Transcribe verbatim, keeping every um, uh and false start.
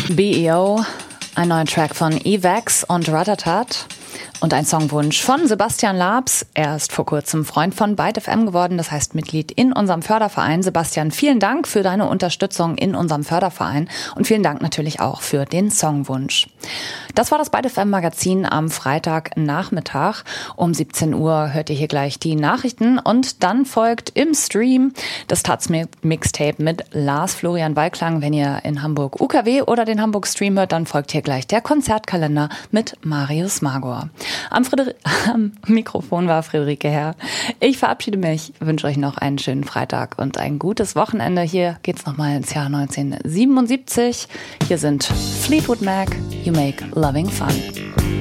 B E O, ein neuer Track von Evax und Ratatat und ein Songwunsch von Sebastian Labs. Er ist vor kurzem Freund von Byte F M geworden, das heißt Mitglied in unserem Förderverein. Sebastian, vielen Dank für deine Unterstützung in unserem Förderverein und vielen Dank natürlich auch für den Songwunsch. Das war das Byte F M Magazin am Freitagnachmittag. Um siebzehn Uhr hört ihr hier gleich die Nachrichten und dann folgt im Stream das Taz Mixtape mit Lars Florian Walklang. Wenn ihr in Hamburg U K W oder den Hamburg Stream hört, dann folgt hier gleich der Konzertkalender mit Marius Magor. Am, Frieder- am Mikrofon war Friederike Herr. Ich verabschiede mich, wünsche euch noch einen schönen Freitag und ein gutes Wochenende. Hier geht's nochmal ins Jahr neunzehnhundertsiebenundsiebzig. Hier sind Fleetwood Mac, You Make Loving Fun.